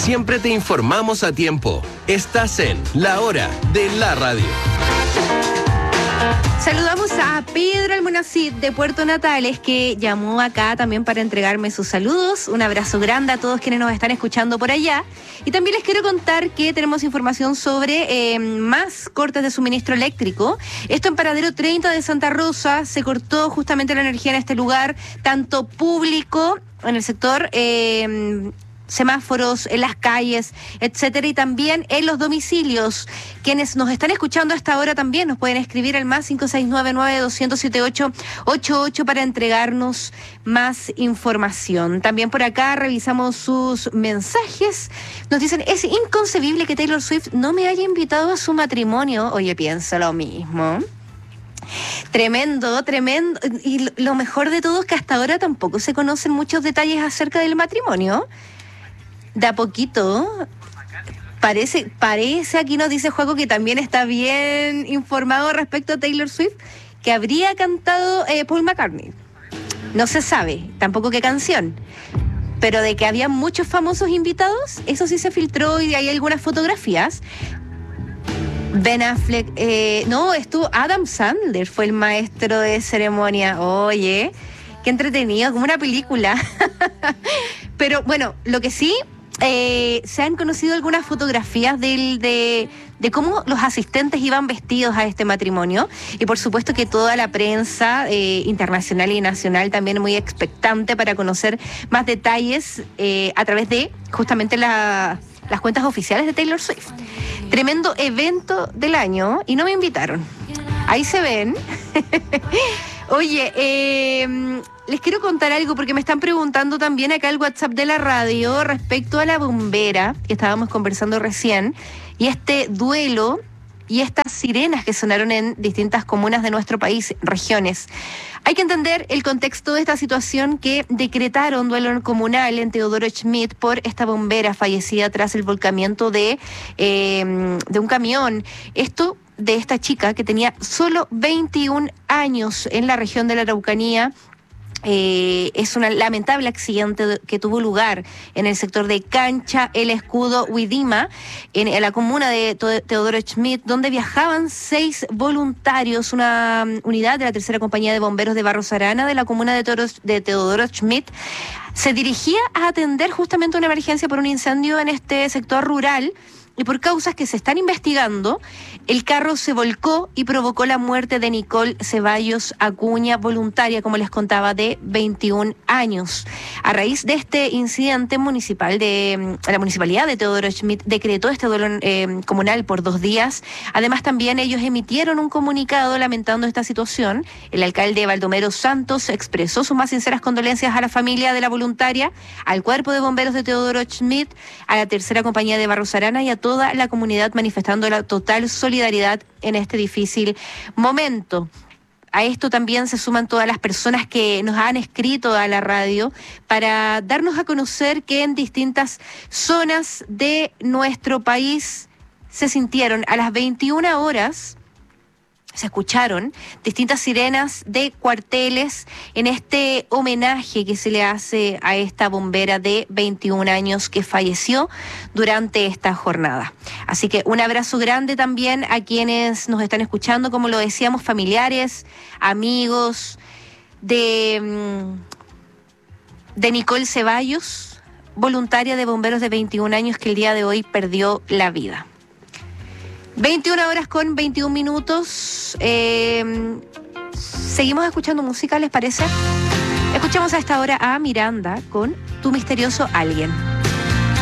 siempre te informamos a tiempo. Estás en La Hora de la Radio. Saludamos a Pedro Almonacid de Puerto Natales, que llamó acá también para entregarme sus saludos. Un abrazo grande a todos quienes nos están escuchando por allá. Y también les quiero contar que tenemos información sobre más cortes de suministro eléctrico. Esto en Paradero 30 de Santa Rosa. Se cortó justamente la energía en este lugar, tanto público, en el sector semáforos, en las calles, etcétera, y también en los domicilios. Quienes nos están escuchando hasta ahora también nos pueden escribir al más 569-9278-88 para entregarnos más información. También por acá revisamos sus mensajes. Nos dicen, es inconcebible que Taylor Swift no me haya invitado a su matrimonio. Oye, pienso lo mismo. Tremendo, tremendo. Y lo mejor de todo es que hasta ahora tampoco se conocen muchos detalles acerca del matrimonio. De a poquito, parece, aquí nos dice Juaco que también está bien informado respecto a Taylor Swift, que habría cantado Paul McCartney. No se sabe tampoco qué canción, pero de que había muchos famosos invitados, eso sí se filtró y hay algunas fotografías. Ben Affleck, estuvo Adam Sandler, fue el maestro de ceremonia. Oye, qué entretenido, como una película. Pero bueno, lo que sí, se han conocido algunas fotografías de cómo los asistentes iban vestidos a este matrimonio, y por supuesto que toda la prensa internacional y nacional también muy expectante para conocer más detalles a través de justamente las cuentas oficiales de Taylor Swift. Tremendo evento del año y no me invitaron. Ahí se ven. Oye, les quiero contar algo porque me están preguntando también acá el WhatsApp de la radio respecto a la bombera que estábamos conversando recién, y este duelo y estas sirenas que sonaron en distintas comunas de nuestro país, regiones. Hay que entender el contexto de esta situación, que decretaron duelo comunal en Teodoro Schmidt por esta bombera fallecida tras el volcamiento de un camión. Esto de esta chica que tenía solo 21 años en la región de la Araucanía. Es un lamentable accidente que tuvo lugar en el sector de Cancha El Escudo, Huidima, en la comuna de Teodoro Schmidt, donde viajaban 6 voluntarios, una unidad de la tercera compañía de bomberos de Barros Arana de la comuna de Teodoro Schmidt. Se dirigía a atender justamente una emergencia por un incendio en este sector rural. Y por causas que se están investigando, el carro se volcó y provocó la muerte de Nicole Ceballos Acuña, voluntaria, como les contaba, de 21 años. A raíz de este incidente municipal, la municipalidad de Teodoro Schmidt decretó este duelo comunal por 2 días. Además, también ellos emitieron un comunicado lamentando esta situación. El alcalde Baldomero Santos expresó sus más sinceras condolencias a la familia de la voluntaria, al cuerpo de bomberos de Teodoro Schmidt, a la tercera compañía de Barros Arana y a toda la comunidad, manifestando la total solidaridad en este difícil momento. A esto también se suman todas las personas que nos han escrito a la radio para darnos a conocer que en distintas zonas de nuestro país se sintieron a las 21 horas. Se escucharon distintas sirenas de cuarteles en este homenaje que se le hace a esta bombera de 21 años que falleció durante esta jornada. Así que un abrazo grande también a quienes nos están escuchando, como lo decíamos, familiares, amigos de Nicole Ceballos, voluntaria de bomberos de 21 años que el día de hoy perdió la vida. 21 horas con 21 minutos. Seguimos escuchando música, ¿les parece? Escuchamos a esta hora a Miranda con Tu Misterioso Alguien.